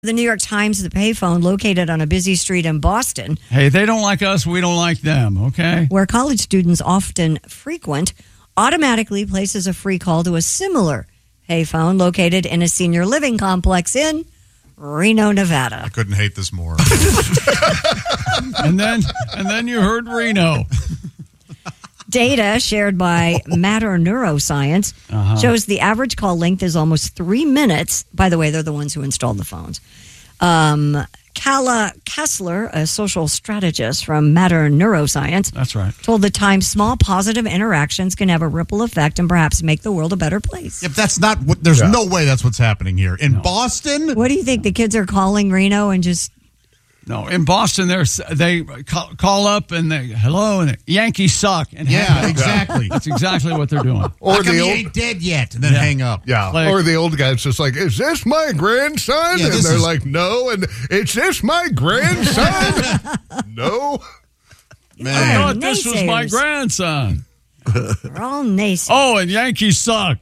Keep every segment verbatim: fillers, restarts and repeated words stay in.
The New York Times, the payphone located on a busy street in Boston. Hey, they don't like us, we don't like them, okay? Where college students often frequent, automatically places a free call to a similar payphone located in a senior living complex in Reno, Nevada. I couldn't hate this more. and then and then you heard Reno. Data shared by Matter Neuroscience uh-huh. shows the average call length is almost three minutes. By the way, they're the ones who installed the phones. Um, Kala Kessler, a social strategist from Matter Neuroscience, that's right, told the Times small positive interactions can have a ripple effect and perhaps make the world a better place. If that's not what, there's yeah. no way that's what's happening here in no. Boston. What do you think? The kids are calling Reno and just. No, in Boston, they call, call up and they, hello, and Yankees suck. And yeah, exactly. That's exactly what they're doing. Or How the old, he ain't dead yet, and then yeah. hang up. Yeah, like, or the old guy's just like, is this my grandson? Yeah, and they're is... like, no. And is this my grandson? No. Man. I thought this was my grandson. We're all naysayers. Oh, and Yankees suck.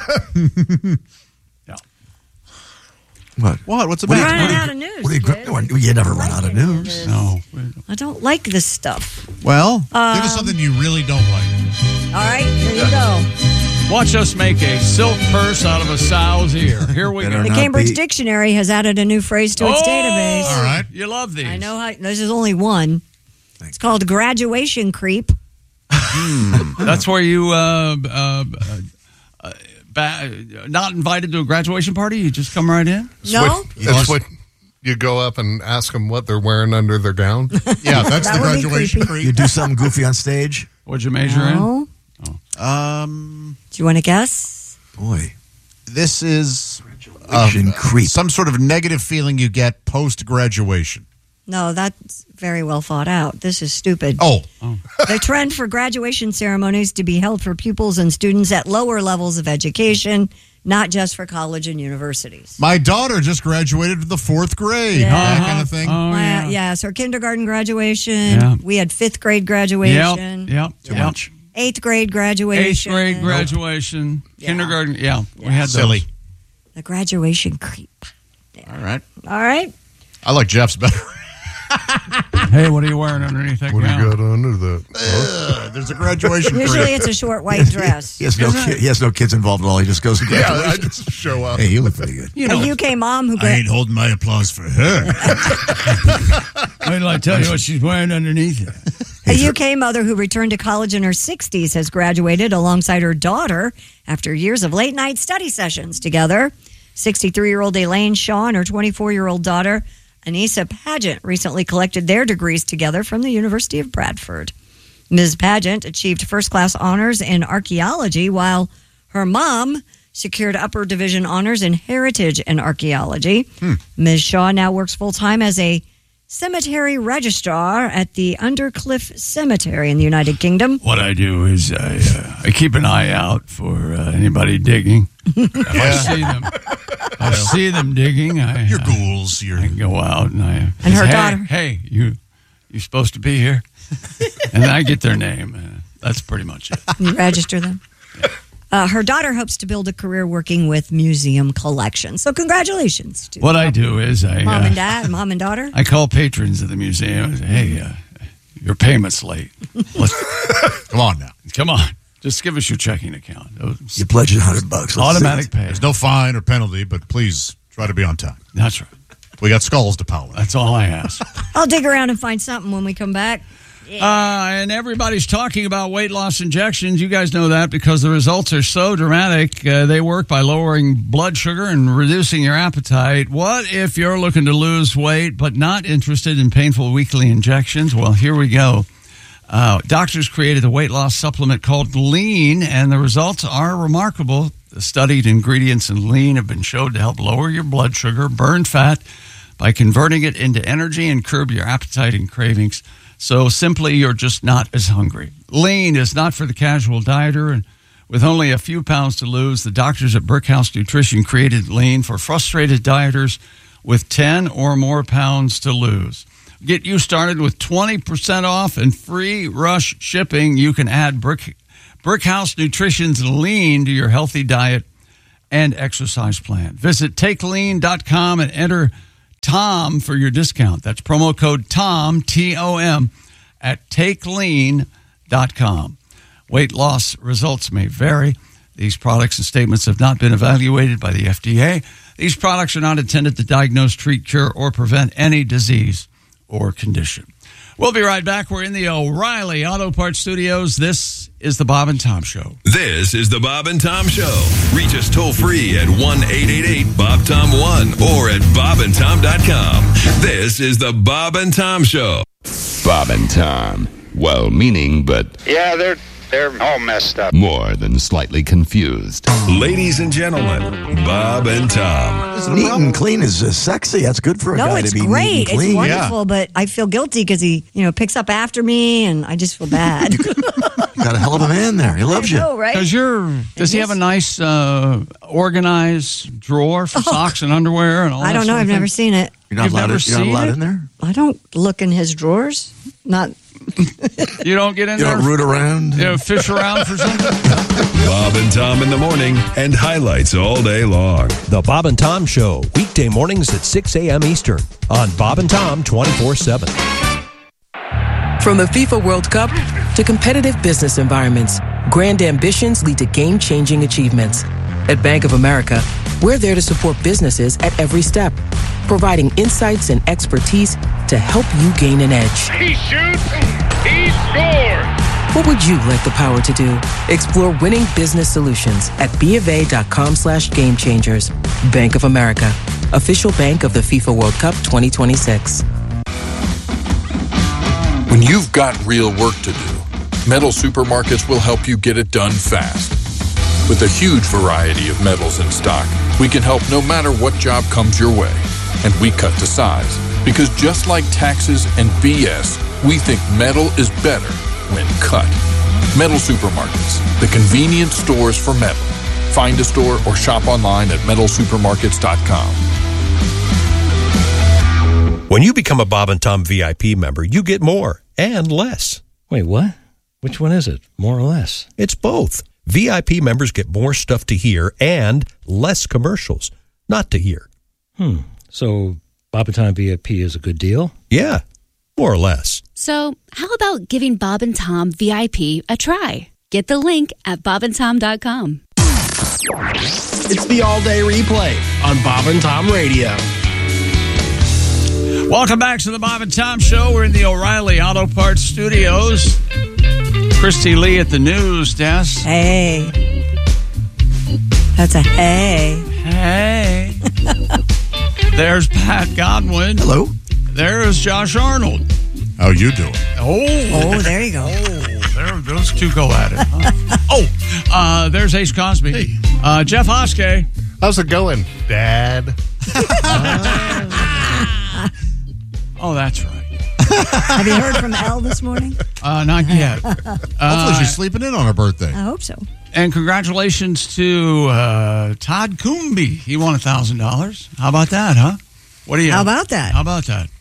What? What? What's the We're matter? running out of news. What are you, you never run out of news. No. I don't like this stuff. Well, um, give us something you really don't like. All right, here you go. Watch us make a silk purse out of a sow's ear. Here we go. The Cambridge be. Dictionary has added a new phrase to its oh, database. All right. You love these. I know how. This is only one. It's called graduation creep. Hmm. That's where you... Uh, uh, uh, Ba- not invited to a graduation party? You just come right in? No. That's what you go up and ask them what they're wearing under their gown? Yeah, that's that the graduation creep. You do something goofy on stage? What'd you major no. in? Oh. Um, do you want to guess? Boy. This is um, creep. some sort of negative feeling you get post-graduation. No, that's very well thought out. This is stupid. Oh. oh. The trend for graduation ceremonies to be held for pupils and students at lower levels of education, not just for college and universities. My daughter just graduated to the fourth grade. Yeah. That Uh-huh. kind of thing. Oh, yeah. Uh, yeah, so kindergarten graduation. Yeah. We had fifth grade graduation. Yep, yep. Too yep. much. Eighth grade graduation. Eighth grade graduation. Yeah. Kindergarten. Yeah, yeah. we had those. Silly. The graduation creep. All right. All right. I like Jeff's better. Hey, what are you wearing underneath that What do gown? you got under that? Uh, there's a graduation Usually creep. it's a short white dress. He has, no ki- he has no kids involved at all. He just goes to Yeah, graduation. I just show up. Hey, you look pretty good. You know, A U K mom who I gra- ain't holding my applause for her. wait till I tell you what she's wearing underneath it. A U K mother who returned to college in her sixties has graduated alongside her daughter after years of late-night study sessions together. sixty-three-year-old Elaine Shaw and her twenty-four-year-old daughter, Anissa Pageant, recently collected their degrees together from the University of Bradford. Miz Pageant achieved first-class honors in archaeology, while her mom secured upper division honors in heritage and archaeology. Hmm. Miz Shaw now works full-time as a cemetery registrar at the Undercliff Cemetery in the United Kingdom. What I do is I, uh, I keep an eye out for uh, anybody digging. If I see them, if I see them digging. I, Your uh, ghouls. Your... I go out and I and her hey, daughter. Hey, you, you supposed to be here? And I get their name. Uh, that's pretty much it. You register them. Yeah. Uh, her daughter hopes to build a career working with museum collections. So congratulations. To what I do is I... Mom uh, and dad, mom and daughter. I call patrons of the museum and say, hey, uh, your payment's late. Let's, come on now. Come on. Just give us your checking account. You pledge a hundred bucks. Automatic pay. There's no fine or penalty, but please try to be on time. That's right. We got skulls to polish. That's all I ask. I'll dig around and find something when we come back. Yeah. Uh, and everybody's talking about weight loss injections. You guys know that because the results are so dramatic. Uh, they work by lowering blood sugar and reducing your appetite. What if you're looking to lose weight but not interested in painful weekly injections? Well, here we go. Uh, doctors created a weight loss supplement called Lean, and the results are remarkable. The studied ingredients in Lean have been shown to help lower your blood sugar, burn fat by converting it into energy, and curb your appetite and cravings. So simply, you're just not as hungry. Lean is not for the casual dieter, and with only a few pounds to lose, the doctors at Brickhouse Nutrition created Lean for frustrated dieters with ten or more pounds to lose. Get you started with twenty percent off and free rush shipping. You can add Brick, Brickhouse Nutrition's Lean to your healthy diet and exercise plan. Visit take lean dot com and enter Tom for your discount. That's promo code TOM, T O M, at take lean dot com. Weight loss results may vary. These products and statements have not been evaluated by the F D A. These products are not intended to diagnose, treat, cure, or prevent any disease or condition. We'll be right back. We're in the O'Reilly Auto Parts Studios. This is the Bob and Tom Show. This is the Bob and Tom Show. Reach us toll free at one eight eight eight Bob Tom one or at bob and tom dot com. This is the Bob and Tom Show. Bob and Tom. Well-meaning, but... Yeah, they're they're all messed up. More than slightly confused. Ladies and gentlemen, Bob and Tom. Neat and clean is uh, sexy. That's good for a No, guy it's to be great. neat and clean. It's wonderful, but I feel guilty because he, you know, picks up after me, and I just feel bad. Got a hell of a man there. He loves I you. know, right? Does your does he have a nice uh, organized drawer for socks and underwear and all I that don't know. sort of I've thing? never seen it. You're not You've allowed, never in, you're not seen allowed it? in there? I don't look in his drawers. Not. You don't get in You there? don't root around? You know, fish around for something? Bob and Tom in the morning and highlights all day long. The Bob and Tom Show, weekday mornings at six a.m. Eastern on Bob and Tom twenty-four seven. From the FIFA World Cup to competitive business environments, grand ambitions lead to game-changing achievements. At Bank of America, we're there to support businesses at every step, providing insights and expertise to help you gain an edge. He shoots, he scores. What would you like the power to do? Explore winning business solutions at bofa.com slash game changers. Bank of America, official bank of the FIFA World Cup twenty twenty-six. When you've got real work to do, Metal Supermarkets will help you get it done fast. With a huge variety of metals in stock, we can help no matter what job comes your way. And we cut to size. Because just like taxes and B S, we think metal is better when cut. Metal Supermarkets, the convenient stores for metal. Find a store or shop online at metal supermarkets dot com. When you become a Bob and Tom V I P member, you get more and less. Wait, what? Which one is it? More or less? It's both. V I P members get more stuff to hear and less commercials not to hear. Hmm. So Bob and Tom V I P is a good deal? Yeah, more or less. So how about giving Bob and Tom V I P a try? Get the link at bob and tom dot com. It's the all-day replay on Bob and Tom Radio. Welcome back to the Bob and Tom Show. We're in the O'Reilly Auto Parts Studios. Christy Lee at the news desk. Hey. That's a hey. Hey. There's Pat Godwin. Hello. There's Josh Arnold. How you doing? Oh. Oh, there you go. Oh, there, those two go at it. Huh? oh, uh, there's Ace Cosby. Hey. Uh, Jeff Hoske. How's it going, Dad? Oh, that's right. Have you heard from Elle this morning? Uh, not yet. Hopefully Uh, she's sleeping in on her birthday. I hope so. And congratulations to uh, Todd Coombe. He won one thousand dollars. How about that, huh? What do you? How about that? How about that?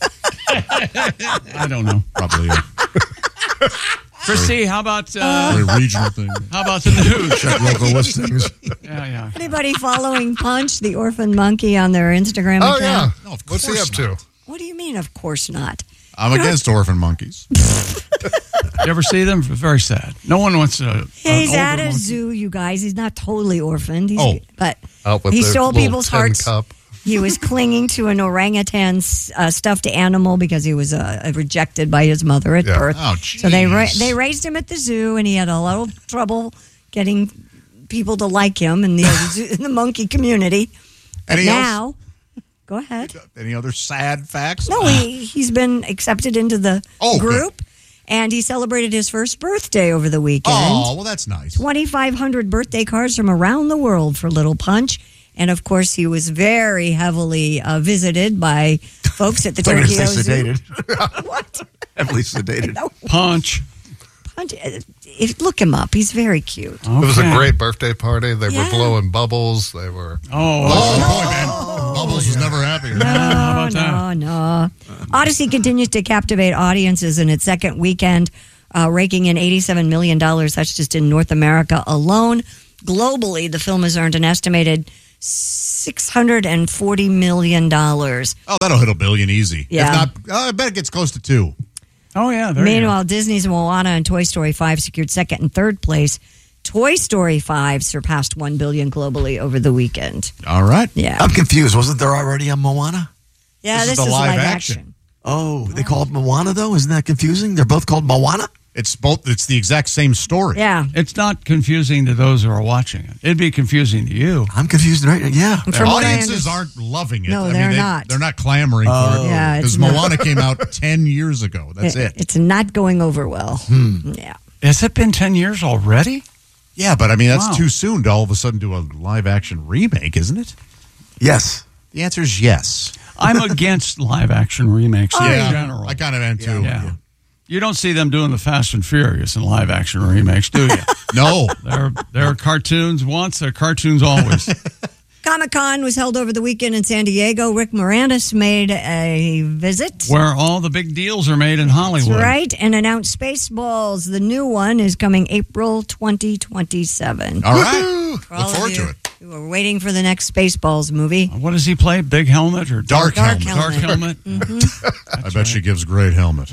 I don't know. Probably a Christy, how about uh, very regional thing. how about the news? Check local listings. Yeah, yeah. Anybody following Punch, the orphan monkey, on their Instagram Oh, account? yeah. No, of What's he course up to? What do you mean, of course not? I'm against orphan monkeys. You ever see them? Very sad. No one wants to. He's an at older a monkey. zoo, you guys. He's not totally orphaned. He's, Oh. But Out with he the stole little people's tin hearts. cup. He was clinging to an orangutan uh, stuffed animal because he was uh, rejected by his mother at Yeah. birth. Oh, so they ra- jeez. they raised him at the zoo, and he had a little trouble getting people to like him in the zoo, in the monkey community. But Any now, go ahead. Any other sad facts? No, he he's been accepted into the Oh, group, and he celebrated his first birthday over the weekend. Oh, well, that's nice. twenty-five hundred birthday cards from around the world for Little Punch. And of course, he was very heavily uh, visited by folks at the They're gonna Tokyo say Zoo. sedated. What? Heavily sedated. No, Punch. Punch. uh, If, look him up. He's very cute. It was a Okay. great birthday party. They Yeah. were blowing bubbles. They were. Oh, Oh, boy, man. Bubbles was never happier. No, how about no, no. Odyssey continues to captivate audiences in its second weekend, uh, raking in eighty-seven million dollars. That's just in North America alone. Globally, the film has earned an estimated six hundred forty million dollars. Oh, that'll hit a billion easy. Yeah. If not, uh, I bet it gets close to two. Oh, yeah. There Meanwhile, Disney's Moana and Toy Story five secured second and third place. Toy Story five surpassed one billion dollars globally over the weekend. All right. Yeah. I'm confused. Wasn't there already a Moana? Yeah, This this, is the is live live action. action. Oh, they call it Moana, though? Isn't that confusing? They're both called Moana? It's both. It's the exact same story. Yeah. It's not confusing to those who are watching it. It'd be confusing to you. I'm confused right now. Yeah. From what I Audiences understand- aren't loving it. No, I they're mean, they, not. They're not clamoring Oh. for it. Yeah, it's Because not. Moana came out ten years ago. That's it. It's not going over well. Hmm. Yeah. Has it been ten years already? Yeah, but I mean, that's Wow. too soon to all of a sudden do a live action remake, isn't it? Yes. The answer is yes. I'm against live action remakes in yeah, general. I kind of am too. Yeah. You don't see them doing the Fast and Furious in live action remakes, do you? No. They're, they're cartoons once, they're cartoons always. Comic-Con was held over the weekend in San Diego. Rick Moranis made a visit. Where all the big deals are made in Hollywood. That's right, and announced Spaceballs. The new one is coming April twenty twenty-seven. All right. For all Look forward of to you it. who are waiting for the next Spaceballs movie. What does he play? Big helmet or Dark, Dark helmet. helmet. Dark helmet? Mhm. I bet she gives great helmet.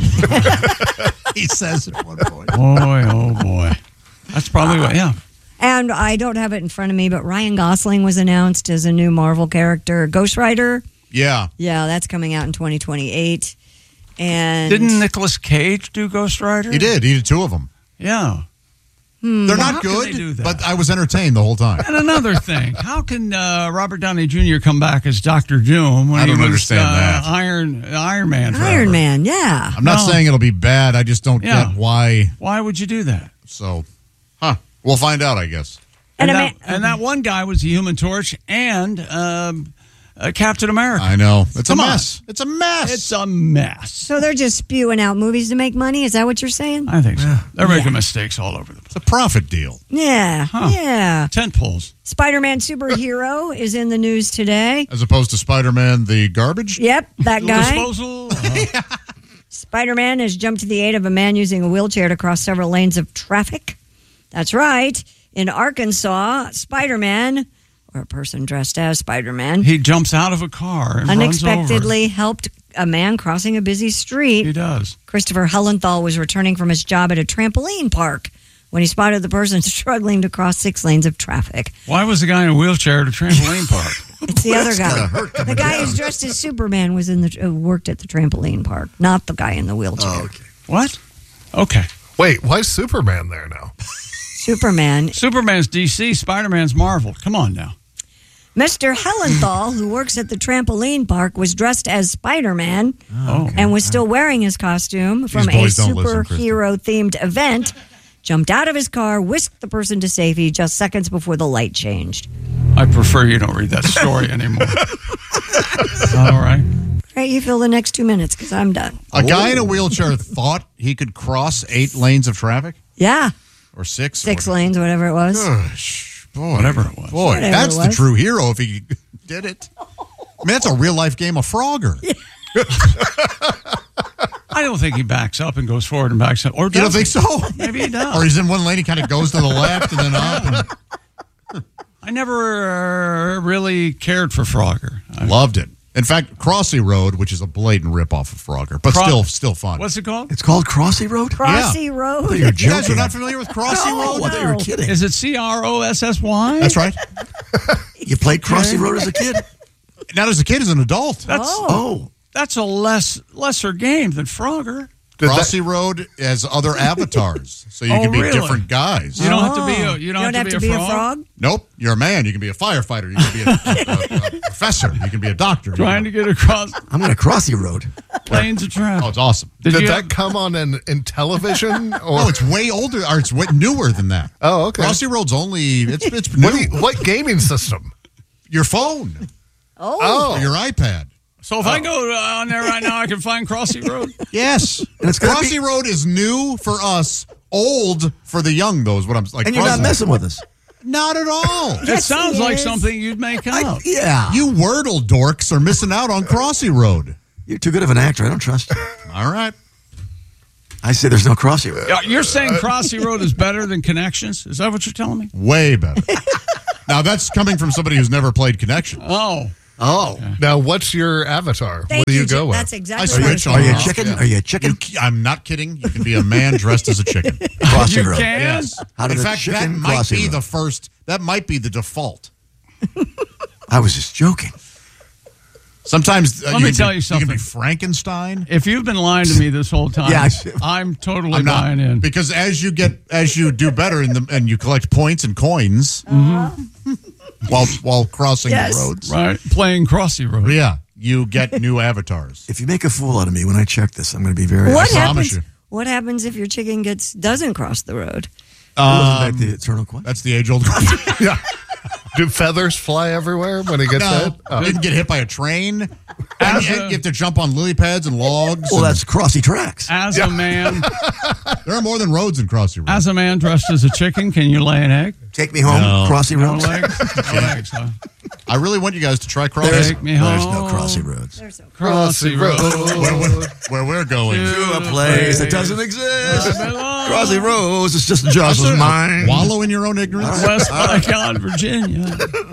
He says at one point. Boy, oh boy. That's probably what, yeah. And I don't have it in front of me, but Ryan Gosling was announced as a new Marvel character, Ghost Rider. Yeah. Yeah, that's coming out in twenty twenty-eight. And Didn't Nicolas Cage do Ghost Rider? He did. He did two of them. Yeah. Hmm. They're Well, not how can good, they do that? but I was entertained the whole time. And another thing, how can uh, Robert Downey Junior come back as Doctor Doom when I don't he was understand uh, that. Iron Iron Man? Forever? Iron Man, yeah. I'm not No. saying it'll be bad. I just don't Yeah. get why. Why would you do that? So, huh. We'll find out, I guess. And, And a that, ma- and that one guy was the Human Torch and um, uh, Captain America. I know. It's Come a on. mess. It's a mess. It's a mess. So they're just spewing out movies to make money? Is that what you're saying? I think so. They're making Yeah. mistakes all over the place. It's a profit deal. Yeah, Huh. yeah. Tent poles. Spider-Man superhero is in the news today. As opposed to Spider-Man the garbage. Yep, that guy. Disposal. Uh, Spider-Man has jumped to the aid of a man using a wheelchair to cross several lanes of traffic. That's right. In Arkansas, Spider-Man, or a person dressed as Spider-Man, he jumps out of a car and unexpectedly helped a man crossing a busy runs over. street. He does. Christopher Hellenthal was returning from his job at a trampoline park when he spotted the person struggling to cross six lanes of traffic. Why was the guy in a wheelchair at a trampoline park? It's the other That's guy. gotta hurt The coming guy down. who's dressed as Superman was in the uh, worked at the trampoline park, not the guy in the wheelchair. Oh, okay. What? Okay. Wait, why is Superman there now? Superman. Superman's D C, Spider-Man's Marvel. Come on now. Mister Hellenthal, who works at the trampoline park, was dressed as Spider-Man Oh. and was still wearing his costume from a boys don't listen, superhero-themed event, jumped out of his car, whisked the person to safety just seconds before the light changed. I prefer you don't read that story anymore. All right. All right, you fill the next two minutes because I'm done. A guy in a wheelchair thought he could cross eight lanes of traffic? Yeah, Or six? six or lanes, whatever it was. Gosh, boy. Whatever it was. Boy, Whatever that's it the was. true hero if he did it. I mean, that's a real-life game of Frogger. I don't think he backs up and goes forward and backs up. Or You don't doesn't. think so? Maybe he does. Or he's in one lane, he kind of goes to the left and then up. And I never uh, really cared for Frogger. I, loved it. In fact, Crossy Road, which is a blatant ripoff of Frogger, but Cro- still still fun. What's it called? It's called Crossy Road? Crossy Road. you're You guys are joking. not familiar with Crossy No. Road? I thought you were No. kidding. Is it C R O S S Y? That's right. You played Crossy Road as a kid? Not as a kid, as an adult. That's Oh. that's a less lesser game than Frogger. Did that- Crossy Road has other avatars, so you Oh, can be really? different guys. You don't have to be a Oh. you don't, have, to be, a, frog. Nope, you're a man. You can be a firefighter. You can be a, a, a professor. You can be a doctor. You Trying can- to get across I'm going to Crossy Road. planes of Oh, traffic. it's awesome. Did Did you that have- come on in, in television? Or Oh, it's way older, or it's way newer than that. Oh, okay. Crossy Road's only it's it's new. what, do you- what gaming system? Your phone Oh, or your iPad. So if I go uh, on there right now, I can find Crossy Road. Yes, And it's gonna Crossy be- Road is new for us, old for the young. Though is what I'm like. And you're not Crossy- messing with us. Not at all. It Yes, sounds he like is. something you'd make I, up. yeah. You Wordle dorks are missing out on Crossy Road. You're too good of an actor. I don't trust you. All right. I say there's no Crossy Road. Yeah, You're saying Crossy Road is better than Connections? Is that what you're telling me? Way better. Now, that's coming from somebody who's never played Connection. Oh. Oh. Now, what's your avatar? Thank what do you, you, go Jim. with? That's exactly I what I switch was on. Are you a off. chicken? Yeah. Are you a chicken? You, I'm not kidding. You can be a man dressed as a chicken. Crossy You road. can? Yes. How did In a fact, that chicken might crossy be road? the first. That might be the default. I was just joking. Sometimes uh, Let you me can tell be, you something. You can be Frankenstein. If you've been lying to me this whole time, Yeah, I see. I'm totally I'm not buying in. because as you get as you do better in the and you collect points and coins while while crossing Yes. the roads. Right? Playing Crossy Road. Yeah, you get new avatars. If you make a fool out of me when I check this, I'm going to be very. What I promise happens? you. What happens if your chicken gets doesn't cross the road? Wasn't that the eternal question? That's the age old question. Yeah. Do feathers fly everywhere when he gets No, hit? Oh. you didn't get hit by a train. And As you a- you have to jump on lily pads and logs. Well, and- that's crossy tracks. As a man, there are more than roads in Crossy Road. as a man dressed as a chicken, can you lay an egg? Take me home, No. crossy No roads. legs? No legs, huh? I really want you guys to try Crossy. Take me home. There's no crossy roads. There's no Crossy Road. where, we're, where we're going. To a place that doesn't exist. I belong. Crossy roads. It's just Jocelyn's mind. Wallow in your own ignorance. West Bacon, Virginia.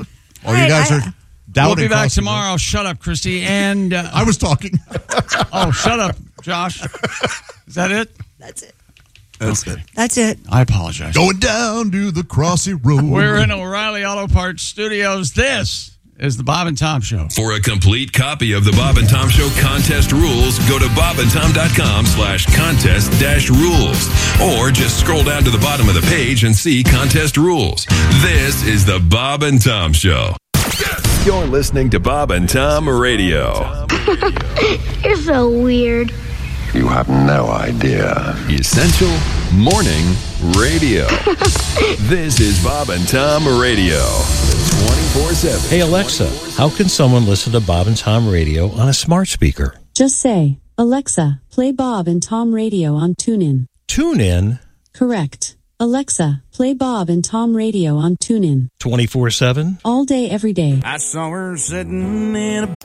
Or you guys I- are We'll doubting be back Crossy Road. tomorrow. Shut up, Christy. And uh, I was talking. oh, shut up, Josh. Is that it? That's it. That's it. That's it. I apologize. Going down to the Crossy Road. We're in O'Reilly Auto Parts Studios. This is the Bob and Tom Show. For a complete copy of the Bob and Tom Show contest rules, go to bobandtom.com slash contest dash rules. Or just scroll down to the bottom of the page and see contest rules. This is the Bob and Tom Show. You're listening to Bob and Tom Radio. You're so weird. You have no idea. Essential Morning Radio. This is Bob and Tom Radio. twenty-four seven. Hey, Alexa, how can someone listen to Bob and Tom Radio on a smart speaker? Just say, Alexa, play Bob and Tom Radio on TuneIn. TuneIn Correct. Alexa, play Bob and Tom Radio on TuneIn. twenty-four seven? All day, every day. I saw her sitting in a...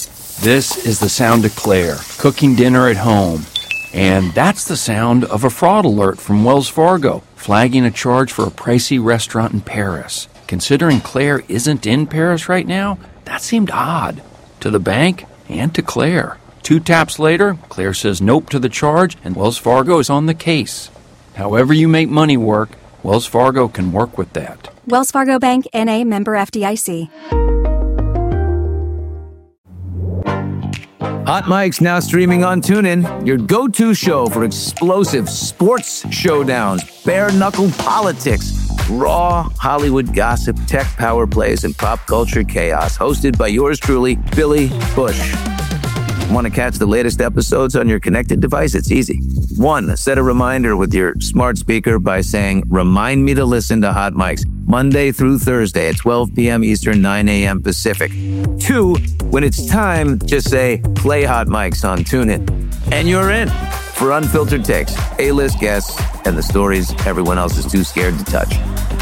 This is the sound of Claire, cooking dinner at home. And that's the sound of a fraud alert from Wells Fargo, flagging a charge for a pricey restaurant in Paris. Considering Claire isn't in Paris right now, that seemed odd. To the bank and to Claire. Two taps later, Claire says nope to the charge, and Wells Fargo is on the case. However you make money work, Wells Fargo can work with that. Wells Fargo Bank, N A, member F D I C. Hot Mike's now streaming on TuneIn, your go-to show for explosive sports showdowns, bare-knuckle politics, raw Hollywood gossip, tech power plays, and pop culture chaos. Hosted by yours truly, Billy Bush. Want to catch the latest episodes on your connected device? It's easy. One, set a reminder with your smart speaker by saying, remind me to listen to Hot Mike's Monday through Thursday at twelve p.m. Eastern, nine a.m. Pacific. Two, when it's time, just say, play Hot Mike's on TuneIn. And you're in for unfiltered takes, A-list guests, and the stories everyone else is too scared to touch.